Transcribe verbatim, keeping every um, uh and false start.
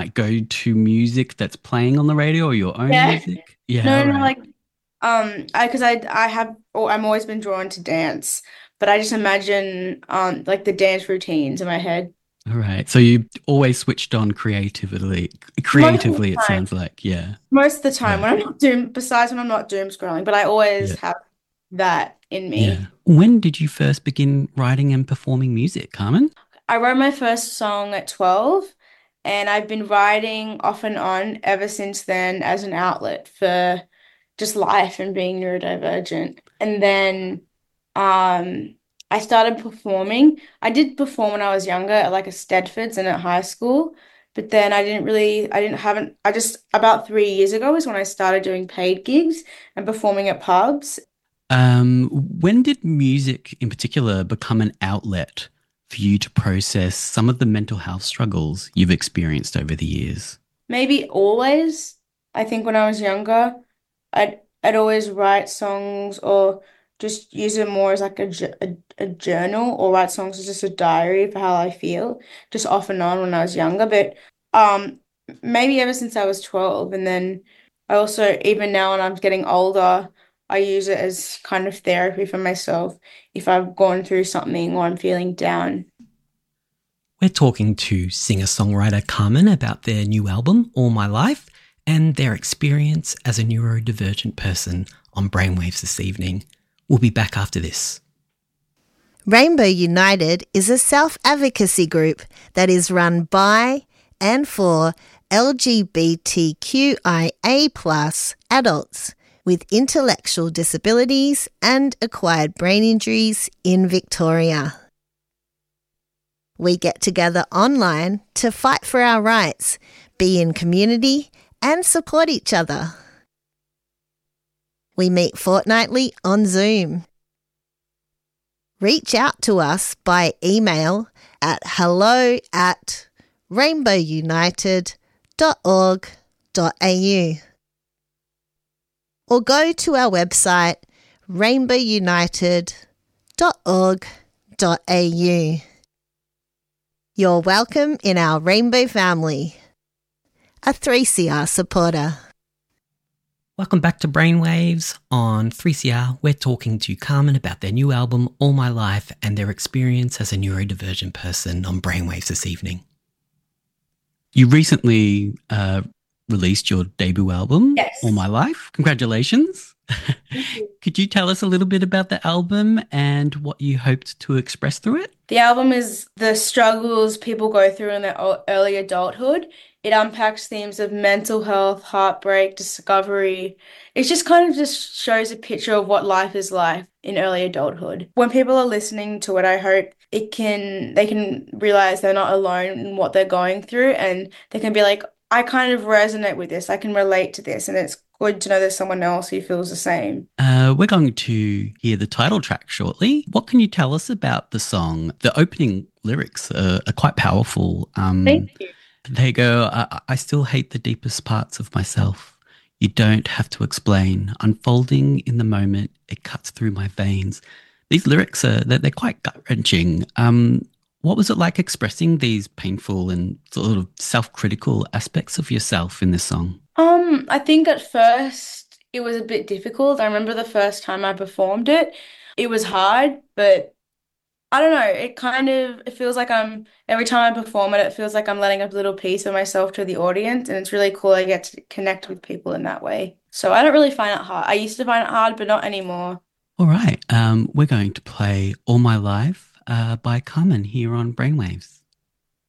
Like go to music that's playing on the radio or your own Yeah. music? Yeah, No, all no, right. like um I because I I have or I'm always been drawn to dance, but I just imagine um like the dance routines in my head. All right. So you always switched on creatively. Most of the Creatively, it time. sounds like. Yeah. Most of the time Yeah. when I'm not doom besides when I'm not doom scrolling, but I always Yeah. have that in Yeah. me. When did you first begin writing and performing music, Carmen? I wrote my first song at twelve, and I've been writing off and on ever since then as an outlet for just life and being neurodivergent. And then um, I started performing. I did perform when I was younger at like a Stedfords and at high school, but then I didn't really, I didn't haven't, I just about three years ago is when I started doing paid gigs and performing at pubs. Um, when did music in particular become an outlet for you to process some of the mental health struggles you've experienced over the years? Maybe always. I think when I was younger, I'd I'd always write songs or just use it more as like a, j- a, a journal or write songs as just a diary for how I feel, just off and on when I was younger. But um maybe ever since I was twelve, and then I also even now when I'm getting older, I use it as kind of therapy for myself if I've gone through something or I'm feeling down. We're talking to singer-songwriter Carmen about their new album, All My Life, and their experience as a neurodivergent person on Brainwaves this evening. We'll be back after this. Rainbow United is a self-advocacy group that is run by and for LGBTQIA plus adults with intellectual disabilities and acquired brain injuries in Victoria. We get together online to fight for our rights, be in community and support each other. We meet fortnightly on Zoom. Reach out to us by email at hello at rainbow united dot org dot a u or go to our website rainbow united dot org dot a u. You're welcome in our Rainbow family. A three C R supporter. Welcome back to Brainwaves. On three C R, we're talking to Carmen about their new album, All My Life, and their experience as a neurodivergent person on Brainwaves this evening. You recently uh, released your debut album, All Yes. My Life. Congratulations. Could you tell us a little bit about the album and what you hoped to express through it? The album is the struggles people go through in their o- early adulthood. It unpacks themes of mental health, heartbreak, discovery. It just kind of just shows a picture of what life is like in early adulthood. When people are listening to it, I hope it can they can realize they're not alone in what they're going through, and they can be like, I kind of resonate with this. I can relate to this, and it's good to know there's someone else who feels the same. Uh, we're going to hear the title track shortly. What can you tell us about the song? The opening lyrics are, are quite powerful. Um, Thank you. they go, I, I still hate the deepest parts of myself. You don't have to explain. Unfolding in the moment, it cuts through my veins. These lyrics are they're, they're quite gut wrenching. Um, what was it like expressing these painful and sort of self-critical aspects of yourself in this song? Um, I think at first it was a bit difficult. I remember the first time I performed it. It was hard, but I don't know. It kind of it feels like I'm every time I perform it, it feels like I'm letting a little piece of myself to the audience, and it's really cool. I get to connect with people in that way. So I don't really find it hard. I used to find it hard, but not anymore. All right, um, we're going to play All My Life uh, by Carmen here on Brainwaves.